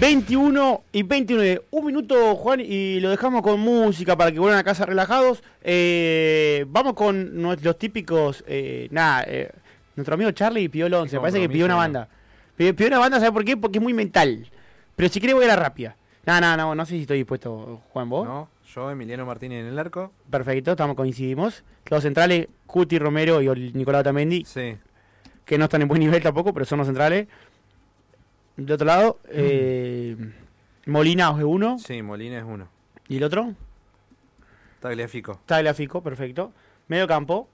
21:29. Un minuto, Juan, y lo dejamos con música para que vuelvan a casa relajados. Vamos con los típicos. Nuestro amigo Charlie pidió el 11. Parece que pidió una banda. Pidió una banda, ¿sabes por qué? Porque es muy mental. Pero si querés voy a la rápida. No sé si estoy dispuesto, Juan, ¿vos? No, yo, Emiliano Martínez en el arco. Perfecto, coincidimos. Los centrales, Cuti Romero y Nicolás Otamendi. Sí. Que no están en buen nivel tampoco, pero son los centrales. De otro lado, Molina es uno. Sí, Molina es uno. ¿Y el otro? Tagliafico, perfecto. Medio campo.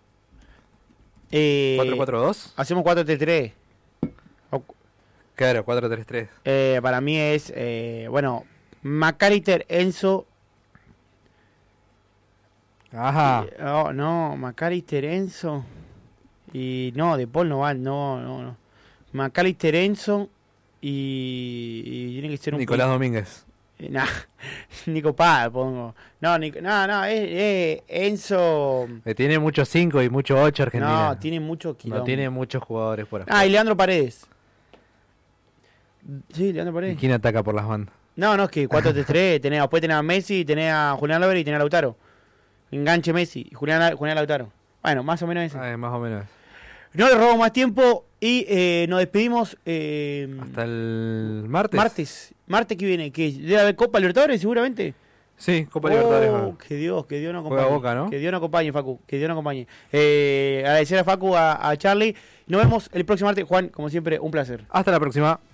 4-4-2. Hacemos 4-3-3. Claro, 4-3-3. Para mí es, McAllister, Enzo. Ajá. McAllister, Enzo. Y no, De Paul no va, no. McAllister, Enzo. Y tiene que ser un Nicolás Domínguez. Nico Paz pongo. Es Enzo. Tiene muchos 5 y muchos 8 Argentina. No, tiene mucho quilombo. No tiene muchos jugadores por afuera. Y Leandro Paredes. Sí, Leandro Paredes. ¿Y quién ataca por las bandas? No, es que 4-3-3, después tenés a Messi, tenés a Julián Álvarez y tenés a Lautaro. Enganche Messi y Julián Lautaro. Bueno, más o menos eso. Más o menos. No le robo más tiempo y nos despedimos. Hasta el martes. Martes que viene, que debe haber Copa Libertadores seguramente. Sí, Copa Libertadores. Que Dios nos acompañe. Juega Boca, ¿no? Que Dios nos acompañe, Facu. Que Dios nos acompañe. Agradecer a Facu, a Charlie. Nos vemos el próximo martes. Juan, como siempre, un placer. Hasta la próxima.